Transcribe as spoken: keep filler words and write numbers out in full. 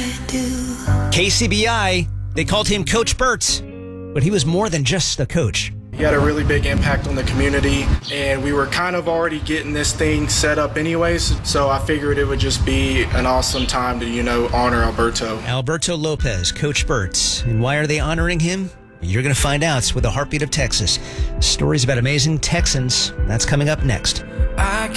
I do. K C B I, they called him Coach Burt, but he was more than just a coach. He had a really big impact on the community, and we were kind of already getting this thing set up anyways, so I figured it would just be an awesome time to, you know, honor Alberto. Alberto Lopez, Coach Burt. And why are they honoring him? You're going to find out with the Heartbeat of Texas. Stories about amazing Texans. That's coming up next. I